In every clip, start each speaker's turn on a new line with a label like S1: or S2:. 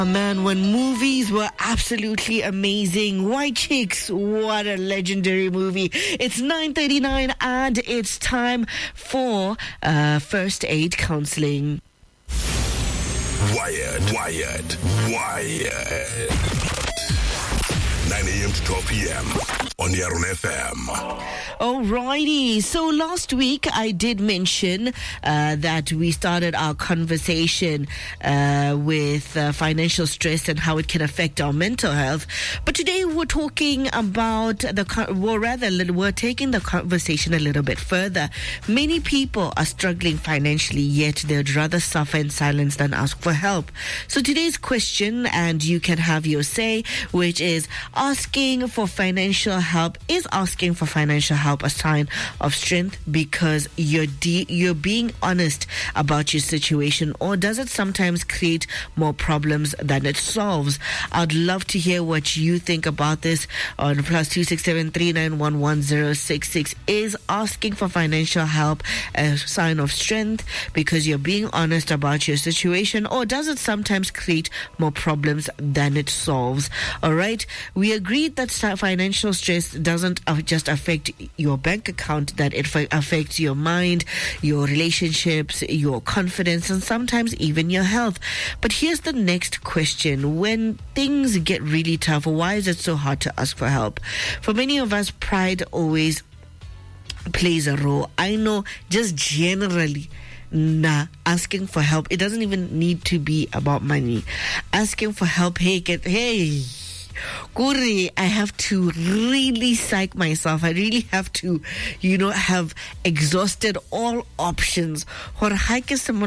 S1: Man, when movies were absolutely amazing. White Chicks, what a legendary movie. It's 9:39 and it's time for first aid counseling.
S2: Wired. 9 a.m. to 12 p.m. on Yaron FM.
S1: Alrighty, so last week I did mention that we started our conversation with financial stress and how it can affect our mental health. But today we're talking about we're taking the conversation a little bit further. Many people are struggling financially, yet they'd rather suffer in silence than ask for help. So today's question, and you can have your say, which is asking for financial help. Is asking for financial help a sign of strength because you're being honest about your situation, or does it sometimes create more problems than it solves? I'd love to hear what you think about this on +267 3911 066. Is asking for financial help a sign of strength because you're being honest about your situation, or does it sometimes create more problems than it solves? All right, we agreed that financial stress doesn't just affect your bank account, that it affects your mind, your relationships, your confidence, and sometimes even your health. But here's the next question. When things get really tough, why is it so hard to ask for help? For many of us, pride always plays a role. I know, just generally, asking for help, it doesn't even need to be about money. Asking for help, hey, Kuri, I have to really psych myself. I really have to, have exhausted all options. I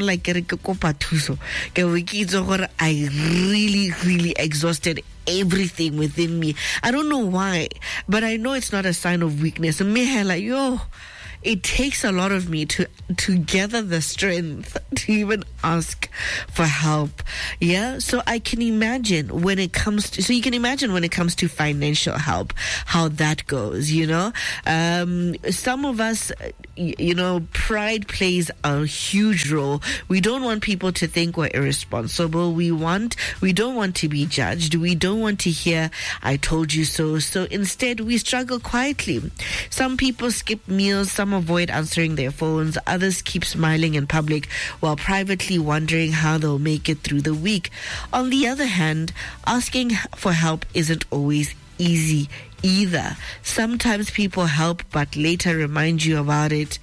S1: really exhausted everything within me. I don't know why, but I know it's not a sign of weakness. It takes a lot of me to gather the strength to even ask for help. Yeah, so I can imagine when it comes to, financial help, how that goes, some of us, pride plays a huge role. We don't want people to think we're irresponsible. We don't want to be judged. We don't want to hear, I told you so. So instead, we struggle quietly. Some people skip meals, some avoid answering their phones, others keep smiling in public while privately wondering how they'll make it through the week. On the other hand, asking for help isn't always easy either. Sometimes people help but later remind you about it.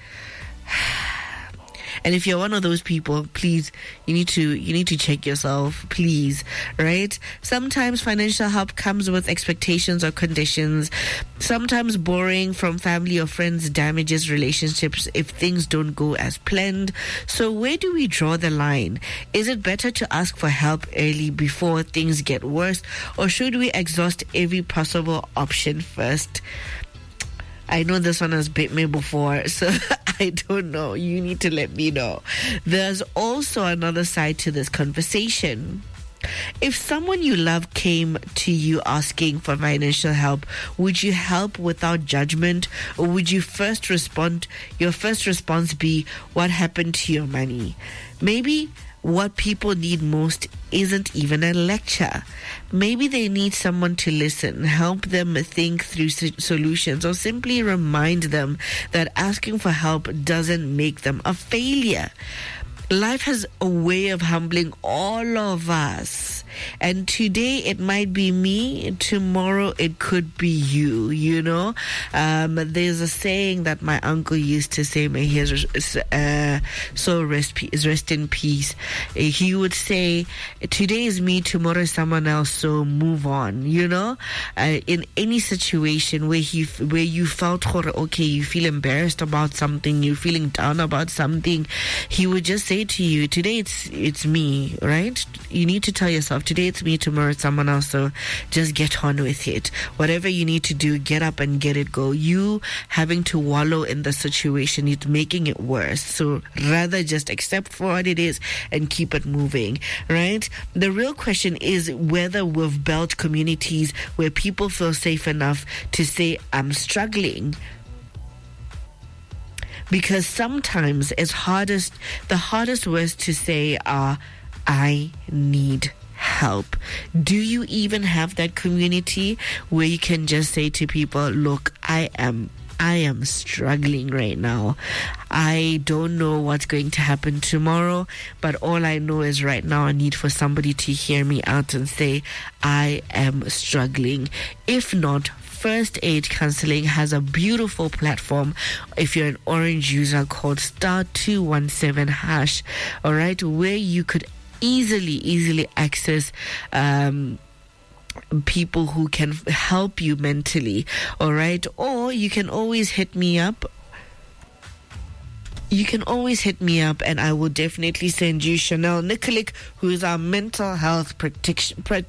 S1: And if you're one of those people, please, you need to check yourself, please, right? Sometimes financial help comes with expectations or conditions. Sometimes borrowing from family or friends damages relationships if things don't go as planned. So where do we draw the line? Is it better to ask for help early before things get worse, or should we exhaust every possible option first? I know this one has bit me before, so I don't know. You need to let me know. There's also another side to this conversation. If someone you love came to you asking for financial help, would you help without judgment, or would your first response be, what happened to your money? Maybe what people need most isn't even a lecture. Maybe they need someone to listen, help them think through solutions, or simply remind them that asking for help doesn't make them a failure. Life has a way of humbling all of us. And today it might be me, tomorrow it could be you, There's a saying that my uncle used to say, may his soul rest in peace. He would say, today is me, tomorrow is someone else, so move on, in any situation where you felt, okay, you feel embarrassed about something, you're feeling down about something, he would just say to you, today it's me, right? You need to tell yourself, today it's me, tomorrow it's someone else, so just get on with it. Whatever you need to do, get up and get it go. You having to wallow in the situation, it's making it worse. So rather just accept for what it is and keep it moving, right? The real question is whether we've built communities where people feel safe enough to say, I'm struggling. Because sometimes the hardest words to say are, I need help? Do you even have that community where you can just say to people, look, I am struggling right now. I don't know what's going to happen tomorrow, but all I know is right now I need for somebody to hear me out and say, I am struggling. If not, First Aid Counseling has a beautiful platform if you're an Orange user called *217#, all right, where you could easily access people who can help you mentally, all right? Or you can always hit me up. You can always hit me up and I will definitely send you Chanel Nikolic, who is our mental health practitioner,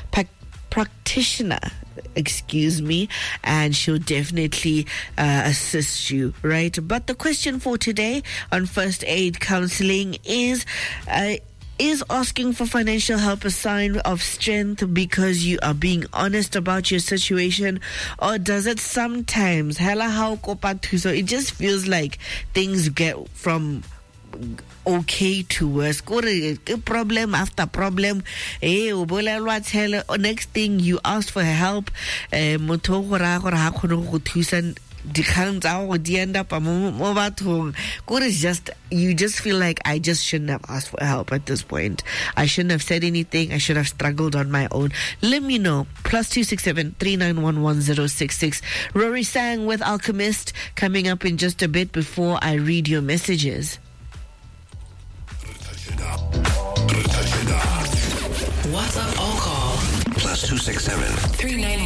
S1: and she'll definitely assist you, right? But the question for today on First Aid Counseling is asking for financial help a sign of strength because you are being honest about your situation, or does it sometimes, so it just feels like things get from okay to worse, problem after problem. Next thing you ask for help, you just feel like I just shouldn't have asked for help at this point. I shouldn't have said anything. I should have struggled on my own. Let me know. +267 3911 Rory Sang with Alchemist coming up in just a bit before I read your messages.
S2: WhatsApp or call +267 391